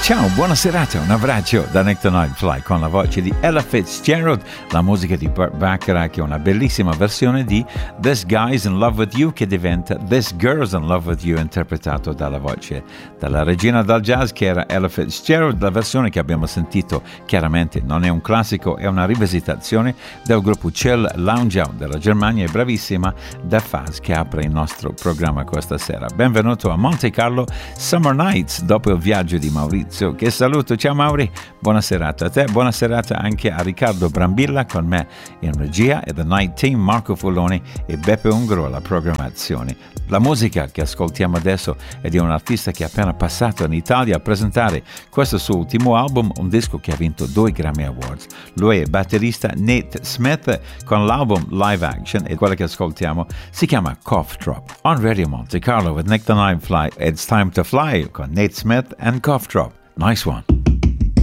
Ciao, buona serata, un abbraccio da Nick the Nightfly con la voce di Ella Fitzgerald, la musica di Burt Bacharach, una bellissima versione di This Guy's in Love With You che diventa This Girl's in Love With You, interpretato dalla voce della regina del jazz che era Ella Fitzgerald. La versione che abbiamo sentito chiaramente non è un classico, è una rivisitazione del gruppo Chill Lounge Out della Germania e bravissima Da Faz che apre il nostro programma questa sera. Benvenuto a Monte Carlo Summer Nights dopo il viaggio di Maurizio. Che saluto, ciao Mauri, buona serata a te, buona serata anche a Riccardo Brambilla con me in regia e The Night Team, Marco Fulloni e Beppe Ungro alla programmazione. La musica che ascoltiamo adesso è di un artista che è appena passato in Italia a presentare questo suo ultimo album, un disco che ha vinto 2 Grammy Awards. Lui è il batterista Nate Smith con l'album Live Action e quello che ascoltiamo si chiama Cough Drop. On Radio Monte Carlo with Nick the Nightfly, it's time to fly con Nate Smith and Cough Drop. Nice one.